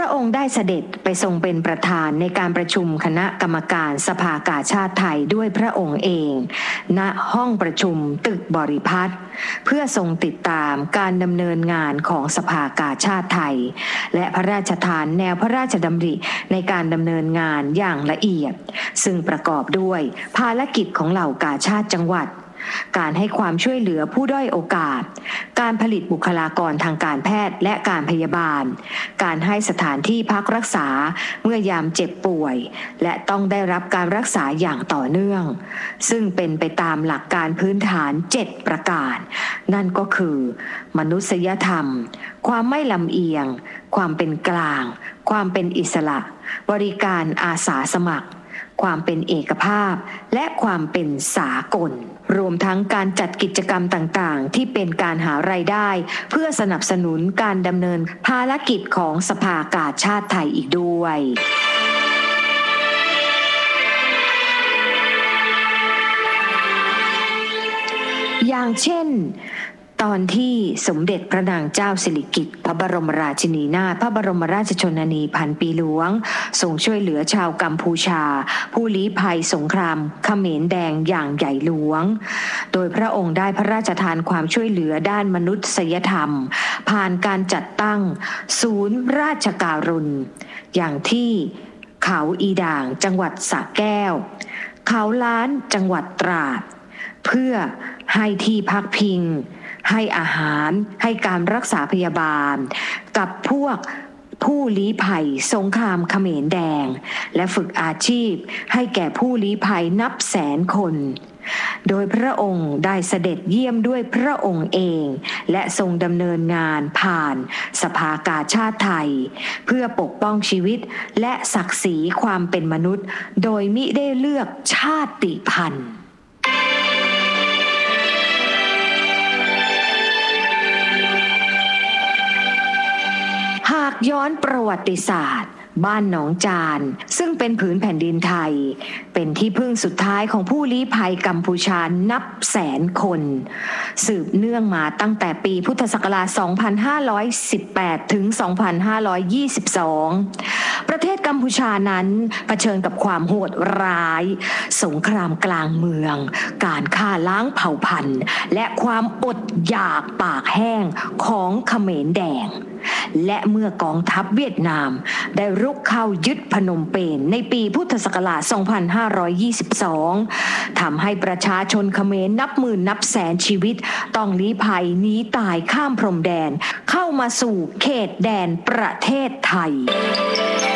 ระองค์ได้เสด็จไปทรงเป็นประธานในการประชุมคณะกรรมการสภากาชาดไทยด้วยพระองค์เองณห้องประชุมตึกบริพัตรเพื่อทรงติดตามการดำเนินงานของสภากาชาดไทยและพระราชทานแนวพระราชดำริในการดำเนินงานอย่างละเอียดซึ่งประกอบด้วยภารกิจของเหล่ากาชาดจังหวัดการให้ความช่วยเหลือผู้ด้อยโอกาสการผลิตบุคลากรทางการแพทย์และการพยาบาลการให้สถานที่พักรักษาเมื่อยามเจ็บป่วยและต้องได้รับการรักษาอย่างต่อเนื่องซึ่งเป็นไปตามหลักการพื้นฐาน7ประการนั่นก็คือมนุษยธรรมความไม่ลำเอียงความเป็นกลางความเป็นอิสระบริการอาสาสมัครความเป็นเอกภาพและความเป็นสากลรวมทั้งการจัดกิจกรรมต่างๆที่เป็นการหารายได้เพื่อสนับสนุนการดำเนินภารกิจของสภากาชาดไทยอีกด้วยอย่างเช่นตอนที่สมเด็จพระนางเจ้าสิริกิติ์พระบรมราชินีนาถพระบรมราชชนนีพันปีหลวงทรงช่วยเหลือชาวกัมพูชาผู้ลี้ภัยสงครามเขมรแดงอย่างใหญ่หลวงโดยพระองค์ได้พระราชทานความช่วยเหลือด้านมนุษยธรรมผ่านการจัดตั้งศูนย์ราชการุณอย่างที่เขาอีด่างจังหวัดสระแก้วเขาล้านจังหวัดตราดเพื่อให้ที่พักพิงให้อาหารให้การรักษาพยาบาลกับพวกผู้ลี้ภัยสงครามเขมรแดงและฝึกอาชีพให้แก่ผู้ลี้ภัยนับแสนคนโดยพระองค์ได้เสด็จเยี่ยมด้วยพระองค์เองและทรงดำเนินงานผ่านสภากาชาดไทยเพื่อปกป้องชีวิตและศักดิ์ศรีความเป็นมนุษย์โดยมิได้เลือกชาติพันธุ์หากย้อนประวัติศาสตร์บ้านหนองจานซึ่งเป็นผืนแผ่นดินไทยเป็นที่พึ่งสุดท้ายของผู้ลี้ภัยกัมพูชานับแสนคนสืบเนื่องมาตั้งแต่ปีพุทธศักราช 2518 ถึง 2522 ประเทศกัมพูชานั้นเผชิญกับความโหดร้ายสงครามกลางเมืองการฆ่าล้างเผ่าพันธุ์และความอดอยากปากแห้งของเขมรแดงและเมื่อกองทัพเวียดนามได้รุกเข้ายึดพนมเปญในปีพุทธศักราช 2522 ทำให้ประชาชนเขมรนับหมื่นนับแสนชีวิตต้องลี้ภัยหนีตายข้ามพรมแดนเข้ามาสู่เขตแดนประเทศไทย